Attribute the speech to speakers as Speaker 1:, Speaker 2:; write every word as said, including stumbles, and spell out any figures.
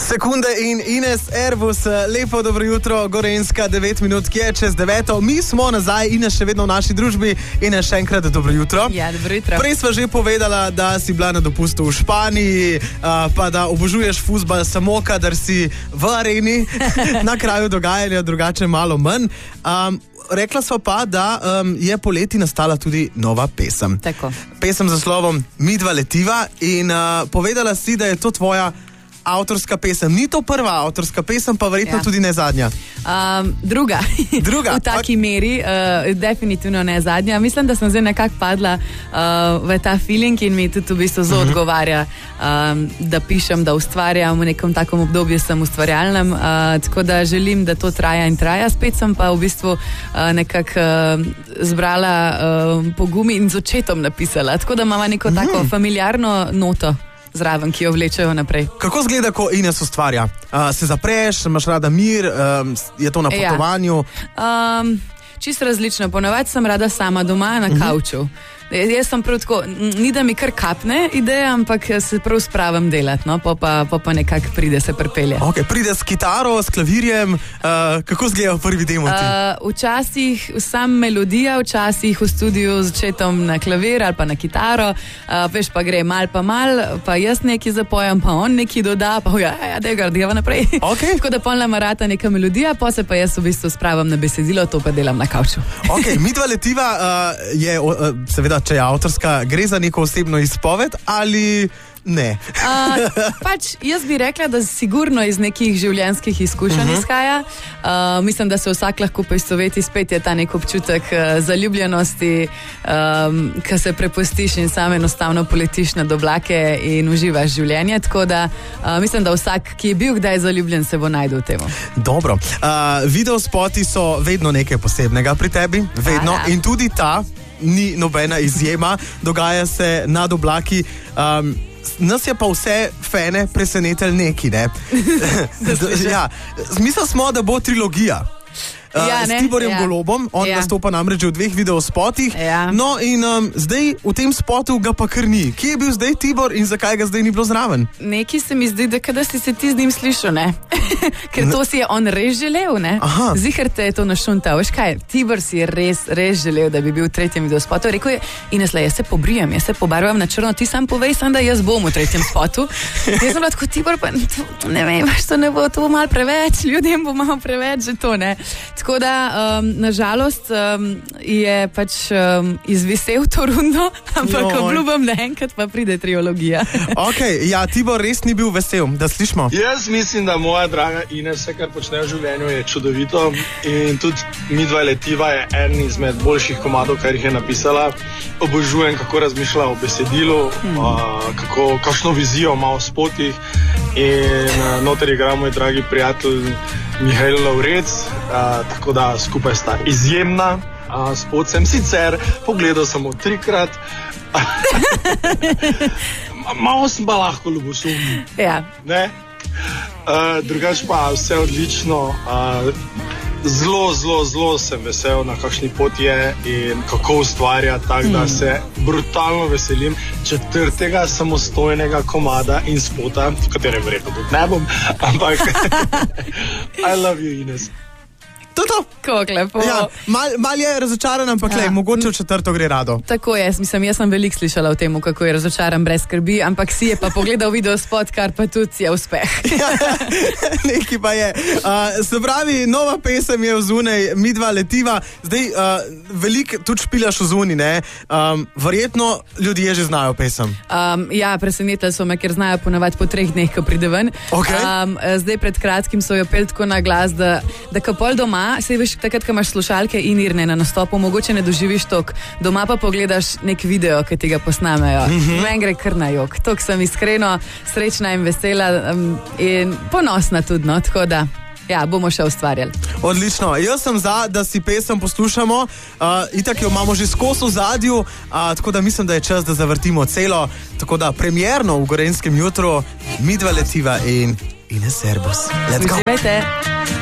Speaker 1: Sekunde in Ines, Airbus, lepo dobro jutro, Gorenjska, devet minut, ki je čez deveto. Mi smo nazaj, Ines še vedno v naši družbi. Ines, še enkrat dobro jutro.
Speaker 2: Ja, dobro jutro.
Speaker 1: Prej sva že povedala, da si bila na dopustu v Španiji, pa da obožuješ fuzbal samo, kadar si v areni, na kraju dogajanja, drugače malo manj. Um, Rekla sva pa, da um, je poleti nastala tudi nova pesem.
Speaker 2: Tako.
Speaker 1: Pesem za slovom Midva letiva in uh, povedala si, da je to tvoja avtorska pesem. Ni to prva avtorska pesem, pa verjetno ja. tudi ne zadnja.
Speaker 2: Um, druga.
Speaker 1: Druga.
Speaker 2: V taki meri, uh, definitivno ne zadnja. Mislim, da sem zdaj nekako padla uh, v ta feeling in mi tudi v bistvu zelo uh -huh. odgovarja, um, da pišem, da ustvarjam. V nekem takem obdobju sem ustvarjalnem, uh, tako da želim, da to traja in traja. Spet sem pa v bistvu uh, nekako uh, zbrala uh, pogum in z očetom napisala. Tako da imamo neko tako uh -huh. familiarno noto zraven, ki jo vlečejo naprej.
Speaker 1: Kako izgleda, ko Ines ustvarja? Uh, se zapreš, imaš rada mir, um, je to na potovanju?
Speaker 2: Ja. Um, čisto različno. Ponavadi sem rada sama doma na kavču. Uh -huh. Jaz sem prav tako, ni da mi kar kapne ideja, ampak se prav spravim delati, no? pa, pa, pa, pa nekako pride, se pripelje.
Speaker 1: Okay, pride s kitaro, s klavirjem, uh, kako izgledajo prvi demo ti?
Speaker 2: Uh, včasih sam melodija, včasih v studiu z očetom na klavir ali pa na kitaro, uh, veš pa gre mal pa mal, pa jaz nekaj zapojem, pa on nekaj doda, pa ja, ja, da je gardijava naprej.
Speaker 1: Okay.
Speaker 2: Tako da polna marata neka melodija, pa se pa jaz v bistvu spravim na besedilo, to pa delam na kavču.
Speaker 1: Ok, Midva letiva uh, je uh, seveda, če je avtorska, gre za neko osebno izpoved ali ne?
Speaker 2: uh, pač jaz bi rekla, da sigurno iz nekih življenjskih izkušenj uh -huh. izhaja. Uh, mislim, da se vsak lahko poistoveti, spet je ta nek občutek uh, zaljubljenosti, um, ki se prepustiš in sam enostavno poletiš nad oblake in uživaš življenje. Tako da uh, mislim, da vsak, ki je bil kdaj zaljubljen, se bo najdel v tem.
Speaker 1: Dobro. Uh, video spoti so vedno nekaj posebnega pri tebi, vedno. A, ja. In tudi ta ni nobena izjema, dogaja se nad oblaki. Um, nas je pa vse fene presenetili neki, ne? Ja, mislili smo, da bo trilogija. Uh,
Speaker 2: ja,
Speaker 1: s Tiborjem ja. Golobom, on ja. nastopa namreč v dveh videospotih.
Speaker 2: Ja.
Speaker 1: No in um, zdaj v tem spotu ga pa kar ni. Kje je bil zdaj Tibor in zakaj ga zdaj ni bilo zraven?
Speaker 2: Neki se mi zdi, da kada si se ti z njim slišal, ne? Ker to si je on res želel, ne? Ziher te je to našuntal. Veš kaj, Tibor si je res, res želel, da bi bil v tretjem videospotu. Rekel je, Ines, jaz se pobrijem, jaz se pobarvam na črno, ti sam povej, sam da jaz bom v tretjem spotu. Jaz sem bila tako, Tibor, pa to, ne vem, to ne bo, to bo malo preveč, ljudem bo malo preveč, že to, ne? Tako da, um, nažalost, um, je pač um, izvisel to rundo, ampak obljubam, da enkrat pa pride trilogija.
Speaker 1: Ok, ja, Tibor res ni bil vesel, da slišimo.
Speaker 3: Jaz mislim, da moja draga Ines, vse, kar počne v življenju, je čudovito in tudi Midva letiva je eden izmed boljših komadov, kar jih je napisala. Obožujem, kako razmišlja o besedilu, hmm. uh, kako, kakšno vizijo ima o spotih in uh, noter igra moj dragi prijatelj Mihael Laurec, uh, tako da skupaj sta izjemna. Uh, spot sem sicer pogledal samo trikrat. Malo sem pa lahko ljubosumni.
Speaker 2: Ja.
Speaker 3: Ne? Uh, drugač pa vse odlično. Uh, zelo, zelo, zelo sem vesel, na kakšni poti je in kako ustvarja, tako da se brutalno veselim četrtega samostojnega komada in spota, v katerem verjetno tudi ne bom, ampak I love you, Ines.
Speaker 1: To je to.
Speaker 2: Kako lepo.
Speaker 1: Ja, mal, mal je razočaran, ampak ja. lej, mogoče v četrto gre rado.
Speaker 2: Tako je, mislim, jaz sem veliko slišala o tem, kako je razočaran brez skrbi, ampak si je pa pogledal video spot, kar pa tudi je uspeh.
Speaker 1: Ja, nekaj pa je. Uh, se pravi, nova pesem je vzunaj, Midva letiva. Zdaj, uh, veliko tudi špilaš vzuni, ne? Um, verjetno ljudje že znajo pesem.
Speaker 2: Um, ja, presenetili so me, ker znajo ponavadi po treh dneh, ko pride ven.
Speaker 1: Okay.
Speaker 2: Um, zdaj pred kratkim so jo pel tako na glas, da, da ko pol doma, sej veš, takrat, ko imaš slušalke in irne na nastopu, mogoče ne doživiš tok. Doma pa pogledaš nek video, ki ti ga posnamejo. Mm-hmm. Meni gre kar na jok. Tok sem iskreno srečna in vesela um, in ponosna tudi, no, tako da ja, bomo še ustvarjali.
Speaker 1: Odlično. Jaz sem za, da si pesem poslušamo. Uh, itak jo imamo že skozi v zadju, uh, tako da mislim, da je čas, da zavrtimo celo. Tako da premierno v Gorenjskem jutru Midva letiva in Ines Airbus. Let's go!
Speaker 2: Uživajte!